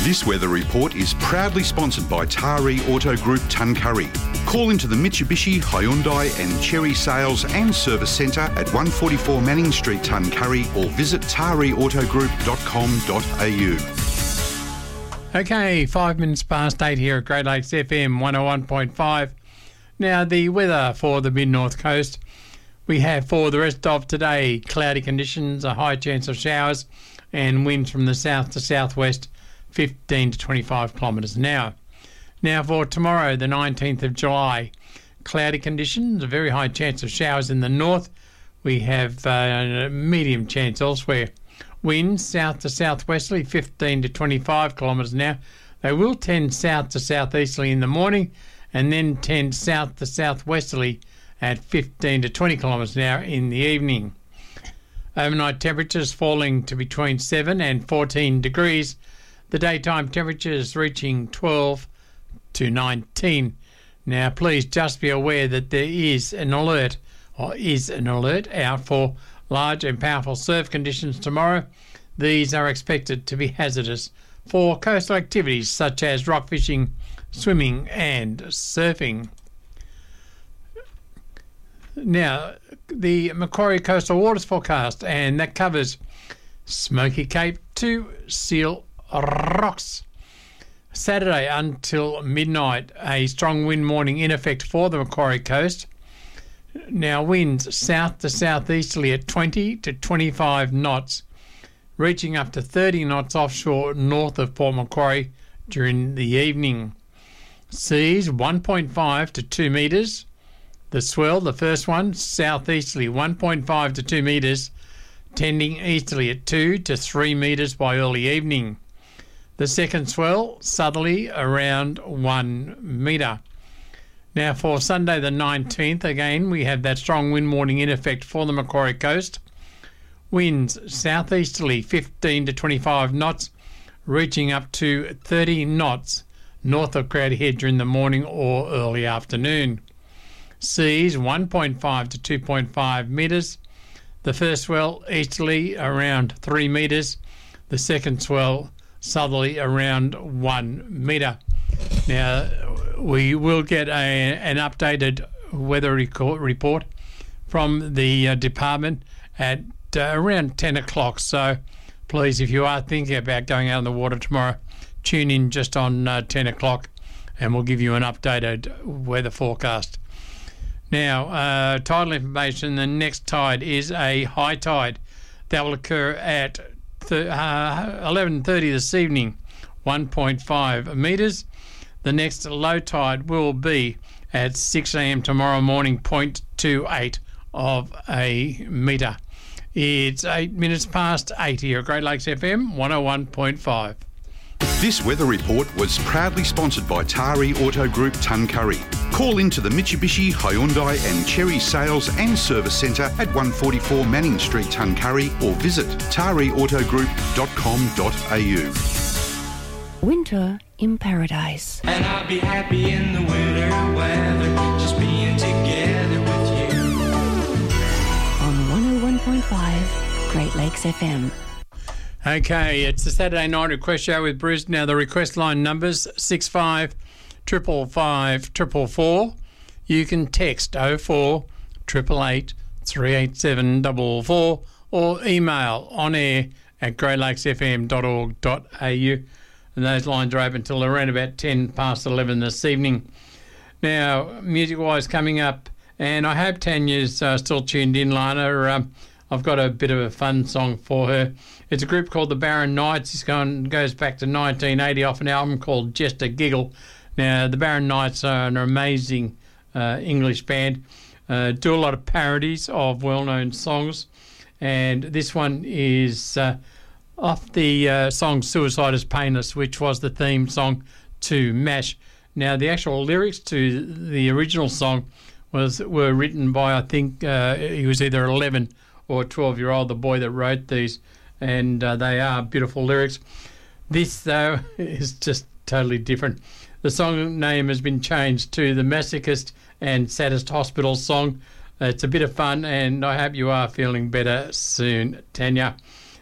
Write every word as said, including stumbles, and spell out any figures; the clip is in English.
This weather report is proudly sponsored by Taree Auto Group Tuncurry. Call into the Mitsubishi, Hyundai and Chery Sales and Service Centre at one forty-four Manning Street, Tuncurry, or visit taree auto group dot com dot a u. Okay, five minutes past eight here at Great Lakes F M one oh one point five. Now, the weather for the mid-north coast. We have for the rest of today cloudy conditions, a high chance of showers and winds from the south to southwest, fifteen to twenty-five kilometres an hour. Now for tomorrow, the nineteenth of July, cloudy conditions, a very high chance of showers in the north. We have uh, a medium chance elsewhere. Winds south to southwesterly, fifteen to twenty-five kilometres an hour. They will tend south to southeasterly in the morning and then tend south to southwesterly at fifteen to twenty kilometres an hour in the evening. Overnight temperatures falling to between seven and fourteen degrees. The daytime temperatures reaching twelve to nineteen. Now, please just be aware that there is an alert, or is an alert out for large and powerful surf conditions tomorrow. These are expected to be hazardous for coastal activities such as rock fishing, swimming and surfing. Now, the Macquarie Coastal Waters forecast, and that covers Smoky Cape to Seal Rocks. Saturday until midnight, a strong wind warning in effect for the Macquarie coast. Now, winds south to southeasterly at twenty to twenty-five knots, reaching up to thirty knots offshore north of Port Macquarie during the evening. Seas one point five to two metres. The swell, the first one, southeasterly one point five to two metres, tending easterly at two to three metres by early evening. The second swell, southerly around one metre. Now for Sunday the nineteenth, again we have that strong wind warning in effect for the Macquarie coast. Winds southeasterly fifteen to twenty-five knots, reaching up to thirty knots north of Crowdy Head during the morning or early afternoon. Seas one point five to two point five metres. The first swell easterly around three metres. The second swell southerly around one metre. Now, we will get a, an updated weather report from the uh, department at uh, around ten o'clock. So please, if you are thinking about going out on the water tomorrow, tune in just on uh, ten o'clock and we'll give you an updated weather forecast. Now, uh, tidal information, the next tide is a high tide. That will occur at th- uh, eleven thirty this evening, one point five metres. The next low tide will be at six a.m. tomorrow morning, zero point two eight of a metre. It's eight minutes past eight here at Great Lakes F M one oh one point five. This weather report was proudly sponsored by Taree Auto Group Tuncurry. Call into the Mitsubishi, Hyundai and Chery Sales and Service Centre at one forty-four Manning Street, Tuncurry, or visit taree auto group dot com dot a u. Winter in Paradise. And I'll be happy in the winter weather, just being together with you. On one oh one point five, Great Lakes F M. Okay, it's the Saturday night request show with Bruce. Now the request line numbers six five triple five triple four. You can text oh four eight eight eight three eight seven four four or email on air at great lakes f m dot org dot a u. And those lines are open until around about ten past eleven this evening. Now, music-wise coming up, and I hope Tanya's uh, still tuned in, Lana. Um, I've got a bit of a fun song for her. It's a group called the Barron Knights. It's going goes back to nineteen eighty off an album called Just a Giggle. Now, the Barron Knights are an amazing uh, English band. Uh, do a lot of parodies of well-known songs. And this one is uh, off the uh, song Suicide is Painless, which was the theme song to MASH. Now, the actual lyrics to the original song was were written by, I think, uh, he was either eleven or twelve-year-old, the boy that wrote these, and uh, they are beautiful lyrics. This, though, is just totally different. The song name has been changed to the Masochist and Saddest Hospital song. It's a bit of fun, and I hope you are feeling better soon, Tanya.